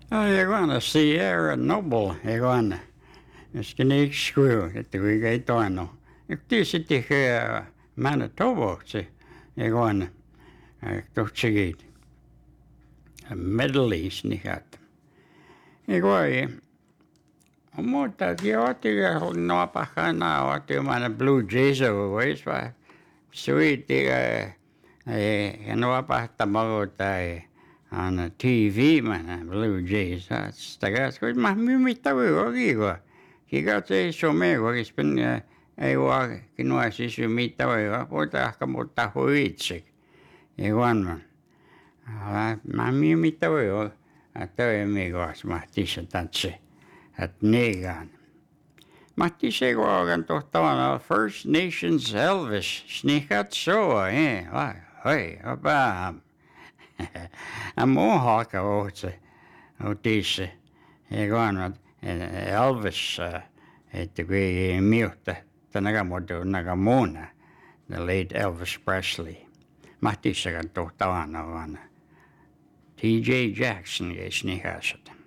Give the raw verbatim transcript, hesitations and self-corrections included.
Jag går Sierra Noble, jag går. Jag ska inte skriva, det är jag inte ännu. Jag tycker inte att Manitoba också, jag går. Jag tror inte Middle East nicht hat. Jag går. Mutta jag har napahana att jag menar Blue Jays och vet vad. Så det är napahta magot on T V man Blue Jays. Staga skoj mah mimita weogigo. Kiga te somego kispin ei wa kinua sisu mita weo pota kamota huitsik. Ei wan. Mah mimita weo. Atau emigos mah tisa tatse. At negan. Matti se koagan tohtavana First Nations Elvis snikat soa, eh, vai, oi, opa. A mohawka ootse, otisse. Egoan Elvis, että kui miuhta, tänaga muoto nagamuna, the late Elvis Presley. Matti se kan tohtavana vaan T J Jackson ei snikasat.